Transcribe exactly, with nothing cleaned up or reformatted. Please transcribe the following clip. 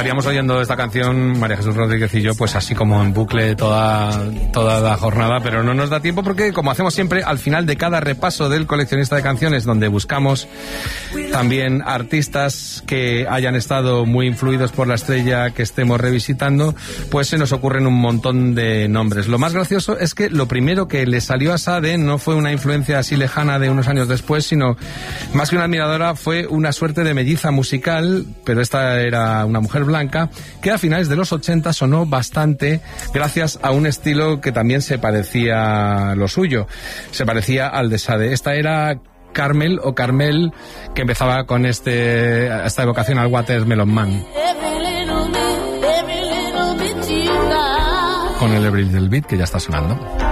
estaríamos oyendo esta canción, María Jesús Rodríguez y yo, pues así como en bucle toda, toda la jornada, pero no nos da tiempo porque, como hacemos siempre, al final de cada repaso del coleccionista de canciones, donde buscamos también artistas que hayan estado muy influidos por la estrella que estemos revisitando, pues se nos ocurren un montón de nombres. Lo más gracioso es que lo primero que le salió a Sade no fue una influencia así lejana de unos años después, sino más que una admiradora fue una suerte de melliza musical, pero esta era una mujer blanca, que a finales de los ochenta sonó bastante gracias a un estilo que también se parecía a lo suyo, se parecía al de Sade. Esta era Carmel o Carmel, que empezaba con este esta evocación al Watermelon Man. Con el Every Little Bit, que ya está sonando.